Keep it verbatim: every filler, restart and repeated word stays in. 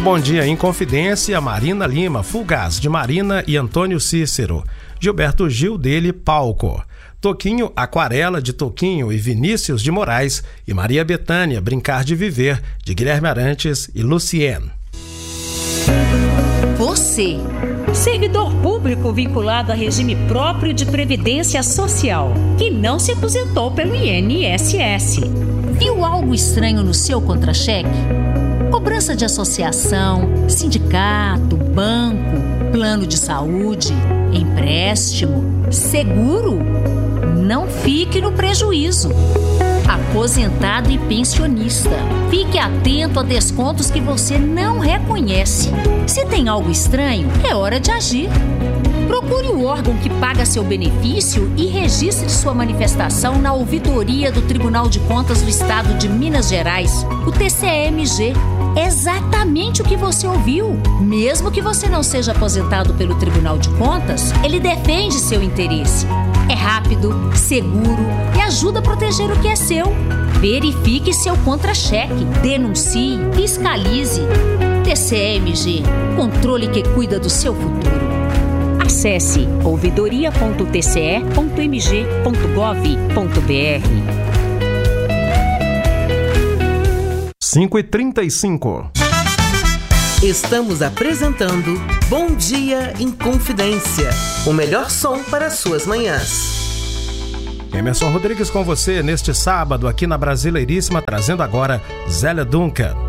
bom dia em Confidência, Marina Lima, Fugaz, de Marina e Antônio Cícero. Gilberto Gil, dele, Palco. Toquinho, Aquarela, de Toquinho e Vinícius de Moraes. E Maria Bethânia, Brincar de Viver, de Guilherme Arantes e Luciene. Você, servidor público vinculado a regime próprio de previdência social, que não se aposentou pelo I N S S. Viu algo estranho no seu contra-cheque? Cobrança de associação, sindicato, banco, plano de saúde, empréstimo, seguro? Não fique no prejuízo. Aposentado e pensionista, fique atento a descontos que você não reconhece. Se tem algo estranho, é hora de agir. Procure o órgão que paga seu benefício e registre sua manifestação na ouvidoria do Tribunal de Contas do Estado de Minas Gerais, o T C M G. Exatamente o que você ouviu. Mesmo que você não seja aposentado pelo Tribunal de Contas, ele defende seu interesse. É rápido, seguro e ajuda a proteger o que é seu. Verifique seu contra-cheque, denuncie, fiscalize. T C M G, controle que cuida do seu futuro. Acesse ouvidoria ponto t c e ponto m g ponto gov ponto b r. cinco e trinta e cinco. Estamos apresentando Bom Dia em Confidência, o melhor som para suas manhãs. Emerson Rodrigues com você neste sábado aqui na Brasileiríssima, trazendo agora Zélia Duncan.